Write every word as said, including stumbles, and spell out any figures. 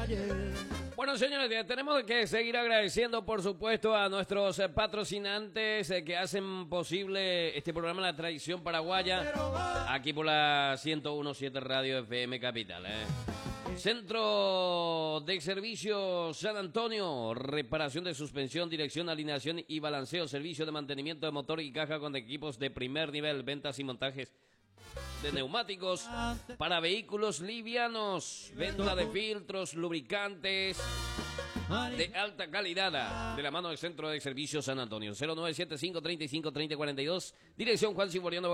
Bueno, señores, tenemos que seguir agradeciendo, por supuesto, a nuestros eh, patrocinantes eh, que hacen posible este programa La Tradición Paraguaya, aquí por la ciento uno punto siete Radio F M Capital. ¿eh? Centro de Servicio San Antonio, reparación de suspensión, dirección, alineación y balanceo, servicio de mantenimiento de motor y caja con equipos de primer nivel, ventas y montajes de neumáticos para vehículos livianos, venta de filtros, lubricantes de alta calidad, de la mano del Centro de Servicio San Antonio. Cero nueve siete cinco, treinta y cinco, treinta, cuarenta y dos, dirección Juan Siboriano